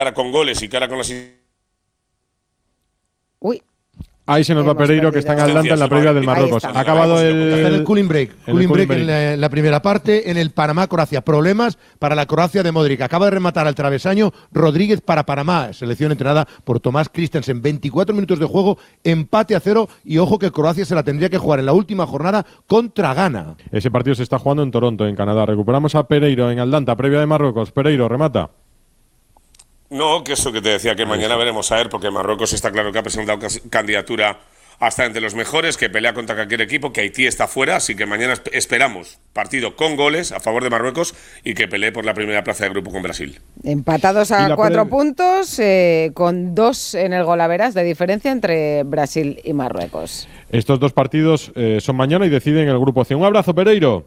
con goles y cara con las... Uy. Ahí se nos va Pereiro, que está en Atlanta en la previa del Marruecos. Ha acabado el cooling break. En la primera parte, en el Panamá-Croacia. Problemas para la Croacia de Modric. Acaba de rematar al travesaño Rodríguez para Panamá. Selección entrenada por Tomás Christensen. 24 minutos de juego, empate a 0. Y ojo que Croacia se la tendría que jugar en la última jornada contra Ghana. Ese partido se está jugando en Toronto, en Canadá. Recuperamos a Pereiro en Atlanta, previa de Marruecos. Pereiro, remata. No, que eso que te decía, que mañana veremos a ver, porque Marruecos está claro que ha presentado candidatura hasta entre los mejores, que pelea contra cualquier equipo, que Haití está fuera, así que mañana esperamos partido con goles a favor de Marruecos y que pelee por la primera plaza de grupo con Brasil. Empatados a 4 puntos, con 2 en el golaveras de diferencia entre Brasil y Marruecos. Estos dos partidos son mañana y deciden el grupo C. Un abrazo, Pereiro.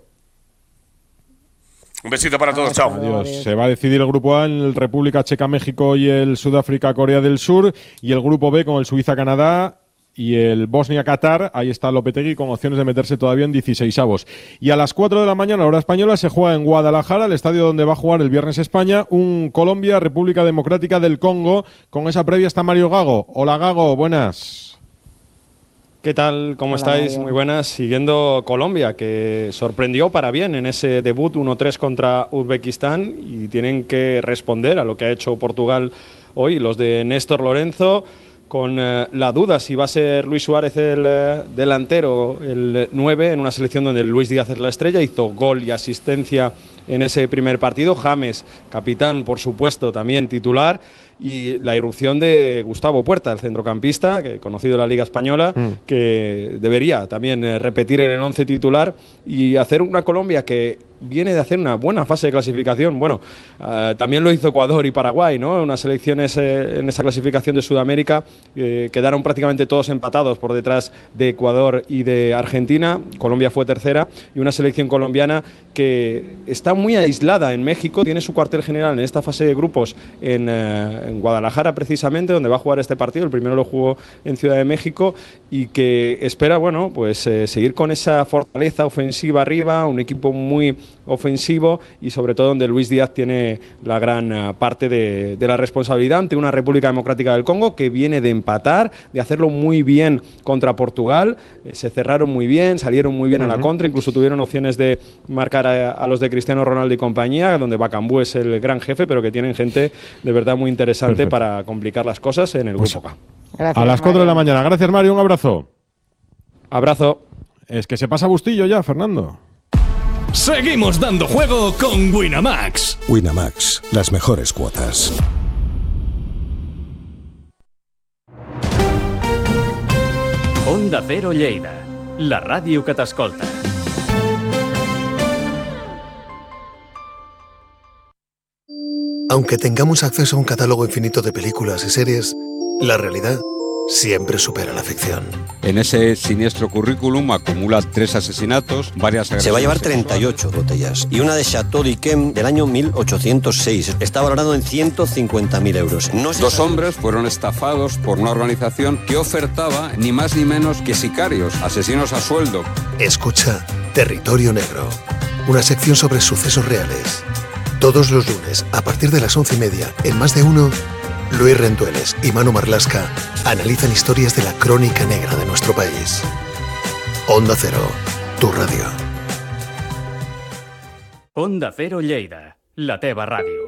Un besito para todos, chao. Adiós. Se va a decidir el grupo A en el República Checa, México y el Sudáfrica, Corea del Sur, y el grupo B con el Suiza, Canadá y el Bosnia, Qatar. Ahí está Lopetegui con opciones de meterse todavía en 16avos. Y a las 4 de la mañana, hora española, se juega en Guadalajara, el estadio donde va a jugar el viernes España, un Colombia, República Democrática del Congo. Con esa previa está Mario Gago. Hola, Gago, buenas. ¿Qué tal? ¿Cómo estáis? Muy buenas. Siguiendo Colombia, que sorprendió para bien en ese debut 1-3 contra Uzbekistán, y tienen que responder a lo que ha hecho Portugal hoy, los de Néstor Lorenzo, con la duda si va a ser Luis Suárez el delantero, el 9, en una selección donde Luis Díaz es la estrella, hizo gol y asistencia en ese primer partido. James, capitán, por supuesto, también titular. Y la irrupción de Gustavo Puerta, el centrocampista, que conocido de la Liga Española, que debería también repetir en el 11 titular y hacer una Colombia que viene de hacer una buena fase de clasificación. Bueno, también lo hizo Ecuador y Paraguay, ¿no? Unas selecciones en esa clasificación de Sudamérica quedaron prácticamente todos empatados por detrás de Ecuador y de Argentina. Colombia fue tercera, y una selección colombiana que está muy aislada en México, tiene su cuartel general en esta fase de grupos en Guadalajara, precisamente, donde va a jugar este partido. El primero lo jugó en Ciudad de México, y que espera, bueno, pues seguir con esa fortaleza ofensiva arriba, un equipo muy ofensivo, y sobre todo donde Luis Díaz tiene la gran parte de la responsabilidad ante una República Democrática del Congo que viene de empatar, de hacerlo muy bien contra Portugal. Se cerraron muy bien, salieron muy bien a la contra, incluso tuvieron opciones de marcar a los de Cristiano Ronaldo y compañía, donde Bacambú es el gran jefe, pero que tienen gente de verdad muy interesante para complicar las cosas en el grupo K. Gracias, a las 4 de la mañana. Gracias, Mario. Un abrazo. Abrazo. Es que se pasa Bustillo ya, Fernando. Seguimos dando juego con Winamax. Winamax, las mejores cuotas. Onda Cero Lleida, la ràdio que t'escolta. Aunque tengamos acceso a un catálogo infinito de películas y series, la realidad siempre supera la ficción. En ese siniestro currículum acumula 3 asesinatos, varias agresiones. Se va a llevar 38 botellas y una de Chateau d'Yquem del año 1806. Está valorado en 150.000 euros. Dos hombres fueron estafados por una organización que ofertaba ni más ni menos que sicarios, asesinos a sueldo. Escucha Territorio Negro, una sección sobre sucesos reales. Todos los lunes, a partir de las 11:30, en Más de Uno, Luis Rendueles y Manu Marlasca analizan historias de la crónica negra de nuestro país. Onda Cero, tu radio. Onda Cero Lleida, la teva ràdio.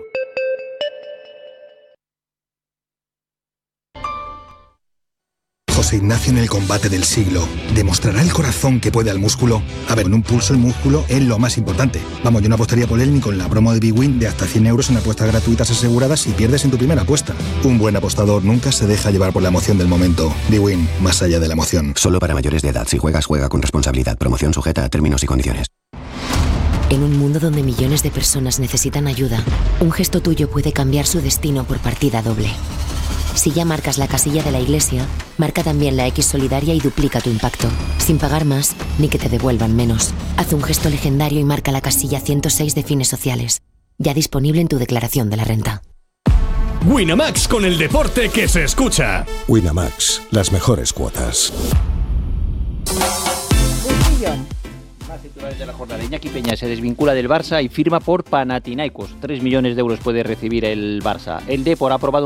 José Ignacio en el combate del siglo. ¿Demostrará el corazón que puede al músculo? A ver, en un pulso el músculo es lo más importante. Vamos, yo no apostaría por él ni con la promo de BWin de hasta 100 euros en apuestas gratuitas aseguradas si pierdes en tu primera apuesta. Un buen apostador nunca se deja llevar por la emoción del momento. BWin, más allá de la emoción. Solo para mayores de edad. Si juegas, juega con responsabilidad. Promoción sujeta a términos y condiciones. En un mundo donde millones de personas necesitan ayuda, un gesto tuyo puede cambiar su destino por partida doble. Si ya marcas la casilla de la iglesia, marca también la X solidaria y duplica tu impacto, sin pagar más ni que te devuelvan menos. Haz un gesto legendario y marca la casilla 106 de Fines Sociales, ya disponible en tu declaración de la renta. Winamax, con el deporte que se escucha. Winamax, las mejores cuotas. Titulares de la jornada. Iñaki Peña se desvincula del Barça y firma por Panathinaikos. 3 millones de euros puede recibir el Barça. El Depor ha aprobado